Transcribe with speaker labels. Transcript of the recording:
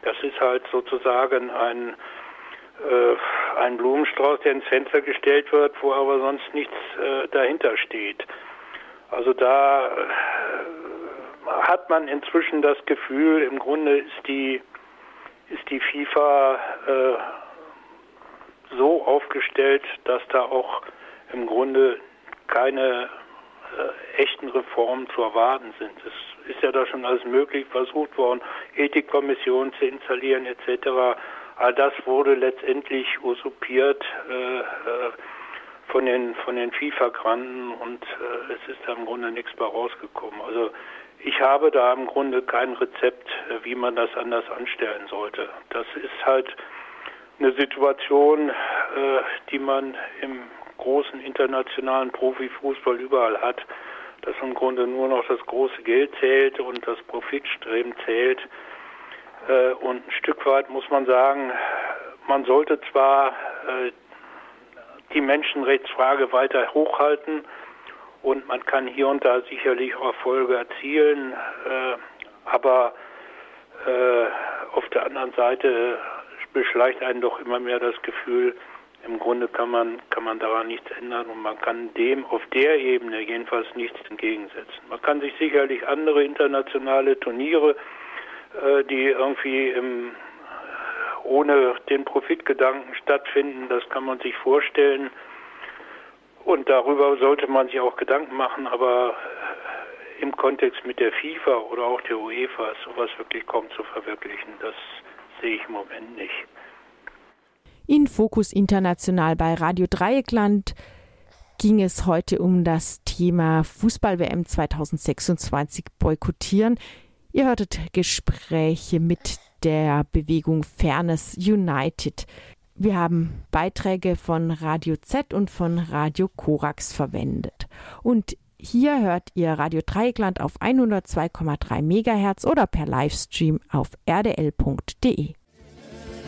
Speaker 1: Das ist halt sozusagen ein Blumenstrauß, der ins Fenster gestellt wird, wo aber sonst nichts dahinter steht. Also da hat man inzwischen das Gefühl, im Grunde ist die FIFA so aufgestellt, dass da auch im Grunde keine echten Reformen zu erwarten sind. Es ist ja da schon alles möglich versucht worden, Ethikkommissionen zu installieren etc. All das wurde letztendlich usurpiert von den FIFA-Granten und es ist da im Grunde nichts bei rausgekommen. Also ich habe da im Grunde kein Rezept, wie man das anders anstellen sollte. Das ist halt eine Situation, die man im großen internationalen Profifußball überall hat, dass im Grunde nur noch das große Geld zählt und das Profitstreben zählt. Und ein Stück weit muss man sagen, man sollte zwar die Menschenrechtsfrage weiter hochhalten und man kann hier und da sicherlich auch Erfolge erzielen, aber auf der anderen Seite beschleicht einen doch immer mehr das Gefühl, im Grunde kann man daran nichts ändern und man kann dem auf der Ebene jedenfalls nichts entgegensetzen. Man kann sich sicherlich andere internationale Turniere, die irgendwie ohne den Profitgedanken stattfinden, das kann man sich vorstellen und darüber sollte man sich auch Gedanken machen, aber im Kontext mit der FIFA oder auch der UEFA ist sowas wirklich kaum zu verwirklichen. Das sehe ich im Moment nicht.
Speaker 2: In Fokus International bei Radio Dreieckland ging es heute um das Thema Fußball-WM 2026 boykottieren. Ihr hörtet Gespräche mit der Bewegung Fairness United. Wir haben Beiträge von Radio Z und von Radio Korax verwendet. Und hier hört ihr Radio Dreieckland auf 102,3 MHz oder per Livestream auf rdl.de.